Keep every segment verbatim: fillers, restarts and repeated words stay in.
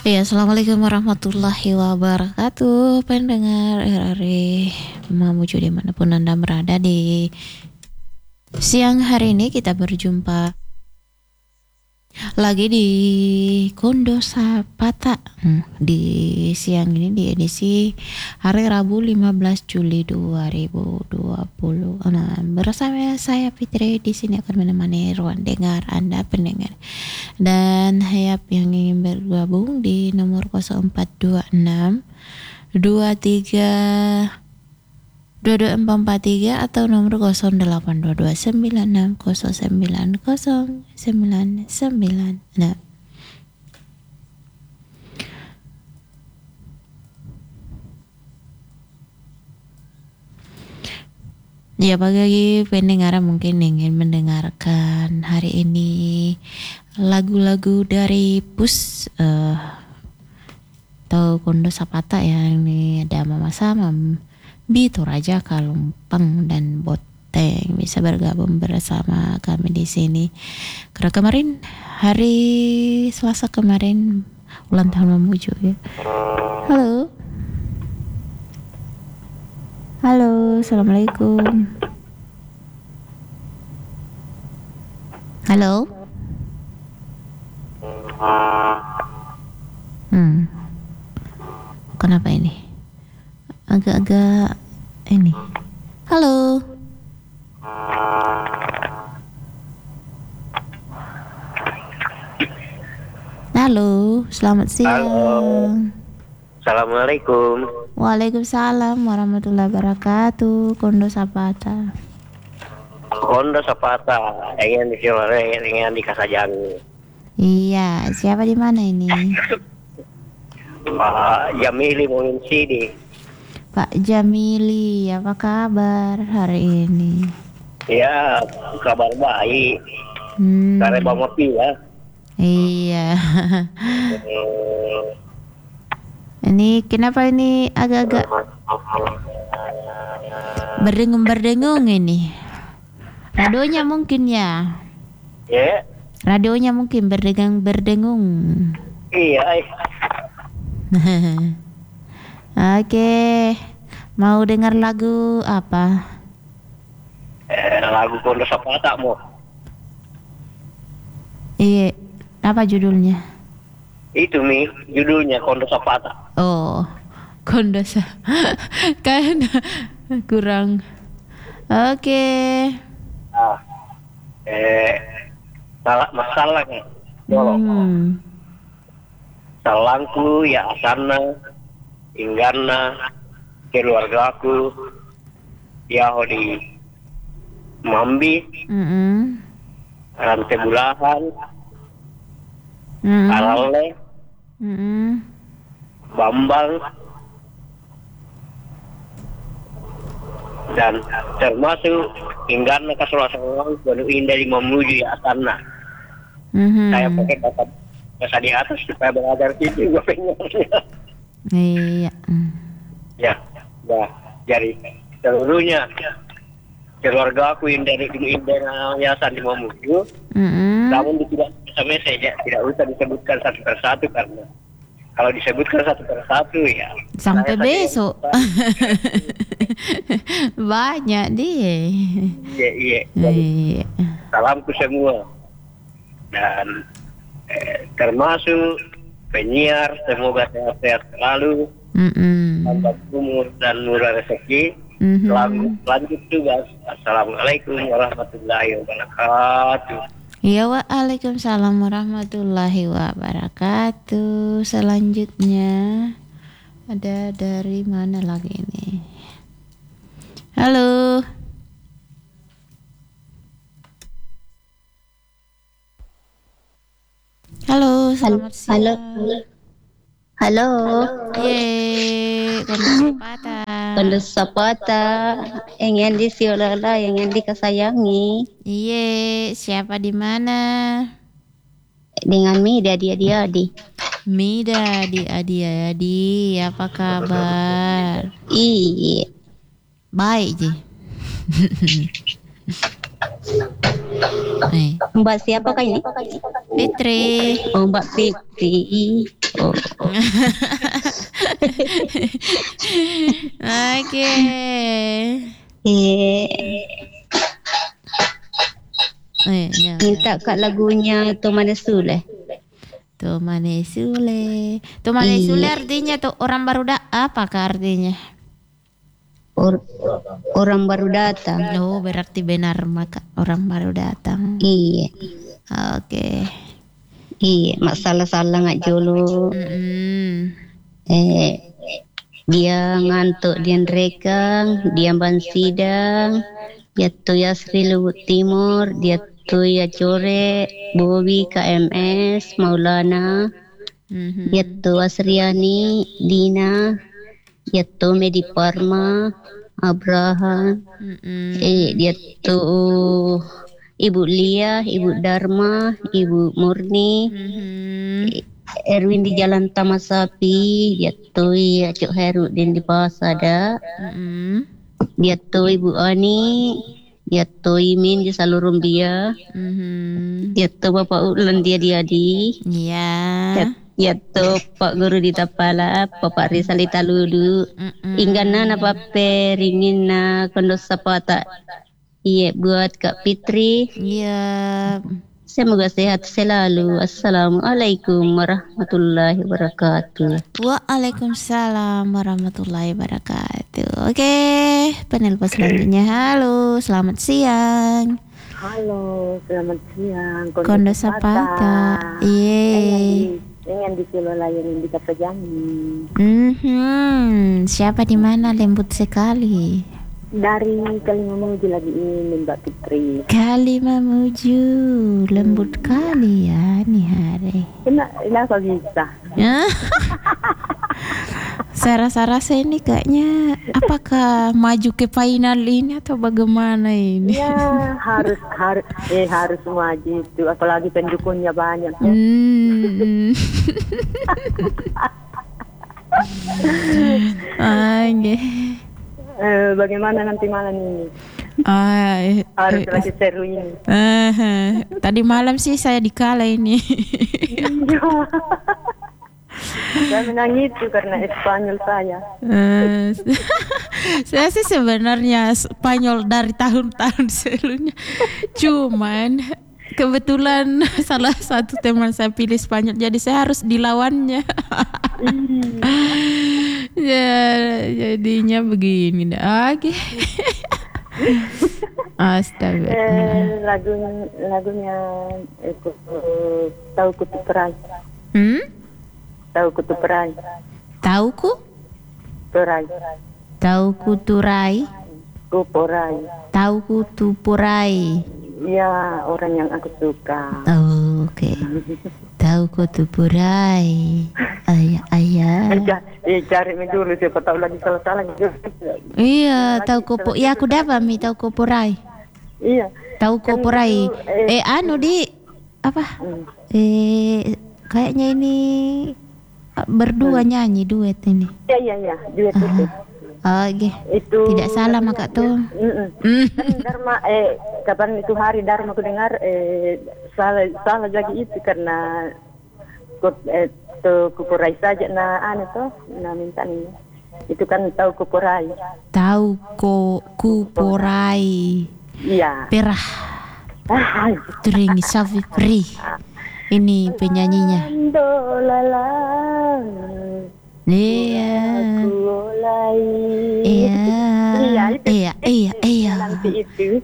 Ya, assalamualaikum warahmatullahi wabarakatuh, pendengar R R I Mamuju dimanapun Anda berada. Di siang hari ini kita berjumpa lagi di Kondo Sapata. hmm, Di siang ini di edisi hari Rabu lima belas Juli dua ribu dua puluh. Nah, bersama saya Fitri di sini akan menemani ruang dengar Anda pendengar. Dan hayap yang ingin bergabung di nomor nol empat dua enam dua tiga dua dua empat empat tiga atau nomor nol delapan dua dua sembilan enam nol sembilan nol sembilan sembilan. Nah, ya bagi pendengar mungkin ingin mendengarkan hari ini lagu-lagu dari Pus uh, atau Kondo Sapata ya. Ini ada Mama Samam, Bito Raja Kalumpang dan Boteng bisa bergabung bersama kami di sini. Karena kemarin hari Selasa kemarin ulang tahun Mamuju ya. Halo. Halo, assalamualaikum. Halo. Hmm. Kenapa ini? Agak-agak ini. Halo. Halo, selamat siang. Halo. Assalamualaikum. Waalaikumsalam warahmatullahi wabarakatuh. Kondo Sapata. Kondo Sapata, ingin di sore, ingin di Kasajang. Iya, siapa di mana ini? Pak Jamili Munsidi. Pak Jamili, apa kabar hari ini? Ya, kabar baik. Hmm. Karena bawa ya. Iya. Hmm. Ini kenapa ini agak-agak berdengung-berdengung ini? Radionya mungkin ya? Ya. Yeah. Radionya mungkin berdengung-berdengung. Iya. Oke, mau dengar lagu apa? Eh, lagu Kondo Sapata mau. Iya, apa judulnya? Itu Mi, judulnya Kondo Sapata. Oh, Kondo Sapata. Kan kurang. Oke. Ah. Eh, salah masalahnya. Hmm. Salangku ya asana, inggana, keluargaku, ya di Mambi, Mm-mm. Rantai Bulahan, Mm-mm. Arale, Mm-mm. Bambang, dan termasuk inggana kasulasalang Banu Indah di Mamuju ya asana. Mhm. Saya pakai bahasa bahasa di atas supaya belajar itu juga pengennya. Iya. Mm. Ya, ya, jadi seluruhnya keluarga aku yang dari Indah Yayasan di Mamuju, Mm-mm. namun tidak sama saja, tidak usah disebutkan satu persatu karena kalau disebutkan satu persatu ya Sampai saya besok. Banyak dia. Iya, iya. Jadi, Iya. salamku semua dan eh, termasuk penyiar semoga sehat-sehat selalu, Mm-mm. panjang umur dan murah rezeki. Mhm. Lanjut, lanjut tugas. Assalamualaikum warahmatullahi wabarakatuh. Ya, waalaikumsalam warahmatullahi wabarakatuh. Selanjutnya ada dari mana lagi ini? Halo. Halo, selamat Halo. siang. Halo. Yeay, Kondo Sapata. Kondo Sapata, ingin disiolala, ingin dikasayangi. Iye, siapa di mana? Dengan Mida dia dia di. Mida di Adi Adi, apa kabar? Iya. Baik Ji. Eh, Mbak siapa kah ini? Fitri. Oh, Mbak Fitri. oh. Oke. Eh, Eh, ya. minta kak lagunya Tomane Sule. Tomane Sule. Tomane Iya. Sule artinya tuh orang baru dak apakah artinya? Or- orang baru datang. Oh, berarti benar maka orang baru datang. Iya, Oke. iya, masalah-salah nggak jolo. Mm-mm. Eh, dia ngantuk, dia rekang, dia ban sidang, dia tuh ya Sri Lubuk Timur, dia tuh ya Core, Bobi K M S, Maulana, Mhm. dia tuh Asriani, Dina, dia tuh Medi Parma, Abraham, Mm-mm. eh, dia tuh Ibu Lia, Ibu Dharma, Ibu Murni, Mhm. Erwin di Jalan Taman Sapi, dia tuh ya Cuk Herudin di Pasada, Mm-mm. dia tuh Ibu Ani, dia tuh Imin di Salurung dia, Mhm. dia tuh Bapak Ulan dia dia di, Iya. dia, dia tuh Pak Guru di Tapala, Bapak Rizal di Taludu, Mm-mm. Inggana na pape ringin na kondo sapata. Iya buat Kak Fitri. Iya. Semoga sehat selalu. Assalamualaikum warahmatullahi wabarakatuh. Waalaikumsalam warahmatullahi wabarakatuh. Oke, penelpon selanjutnya. Halo, selamat siang. Halo, selamat siang. Kondo Sapata. Iya. Dengan di Silola yang di Kapajani. Mhm. Siapa di mana lembut sekali? Dari Kalimamuju lagi ini Mbak Fitri. Kali memuju lembut kali ya nih hari. Kenapa, kenapa bisa? Ya. Saya rasa-rasa ini kayaknya apakah maju ke final ini atau bagaimana ini? Ya harus harus eh harus maju itu, apalagi pendukungnya banyak. Ya. Hmm. Ah, nggih. Eh, bagaimana nanti malam ini? Ah, eh, Harus eh, lagi seru ini. eh, eh. Tadi malam sih saya dikalah ini. Saya menang itu karena Espanyol saya. Eh, saya sih sebenarnya Spanyol dari tahun-tahun sebelumnya. Cuman kebetulan salah satu teman saya pilih Spanyol, jadi saya harus dilawannya. Ya, jadinya begini dah. Oke. Astaga. Eh, lagunya lagunya eh, ku- eh, tahu kutu perai, Hmm? tahu kutu perai, Tauku? perai, Tauku turai? kuporai. Tauku tupurai. Ya orang yang aku suka. Oh, oke. Tauku tupurai. Ayah, ayah. Eh, ca- eh cari mi dulu siapa tahu lagi salah-salah gitu. Iya, tahu kopo. Ya aku dapat mi tahu koporai. Iya. Tahu koporai. Eh anu di apa? Hmm. Eh kayaknya ini ah, berdua nyanyi duet ini. Iya iya iya, duet itu. Oh, oke. Itu Tidak salah maka tuh. Mm-mm. Hmm. Kan Dharma eh kapan itu hari Dharma aku dengar eh salah salah jadi itu karena kut eh tuh kupurai saja na anu tuh na minta ini. Itu kan tahu kupurai. Tahu ko kuporai. Iya. Perah. Ah, Turingi Safi Pri. Ini penyanyinya. Dolala. Iya. Kulai. Iya. Iya, itu. Iya, iya, iya. Nanti itu.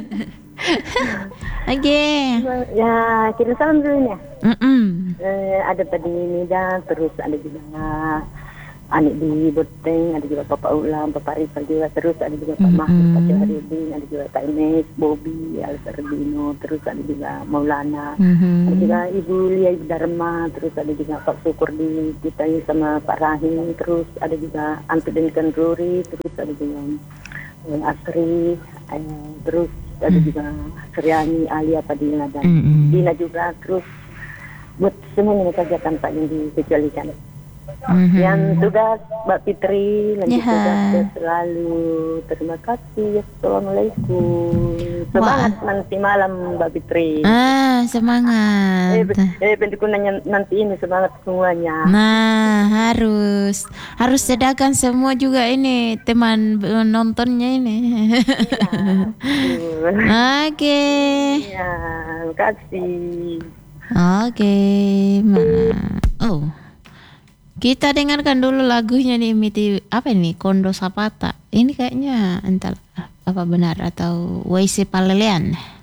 Oke. Ya, kirim salam dulu ya. Mm-mm. Eh, ada tadi Nida, terus ada juga adik di Boteng, ada juga Bapak Ulam, Bapak Rizal juga, terus ada juga Pak Mahfud, Pak Jaharudin, ada juga Kak Ines, Bobby, Alferdino, terus ada juga Maulana, Mhm. ada juga Ibu Lia Ibu Dharma, terus ada juga Pak Syukur di kita sama Pak Rahim, terus ada juga Antu dan Kendruri, terus ada juga eh, Asri, eh, terus ada juga Suryani, Alia, Padina, dan Mm-mm. Dina juga, terus buat semuanya saja tanpa yang dikecualikan. Mhm. Yang tugas Mbak Fitri, lanjut Ya. tugasnya selalu. Terima kasih. Assalamualaikum. Semangat nanti malam Mbak Fitri. Ah, Eh, semangat. eh pentingku nanya nanti ini semangat semuanya. Nah, harus harus sedakan semua juga ini teman eh, nontonnya ini. Iya. Oke. Iya, terima kasih. Oke, mana? Oh, kita dengarkan dulu lagunya nih Miti apa ini Kondo Sapata. Ini kayaknya entah apa benar atau W C Palelean.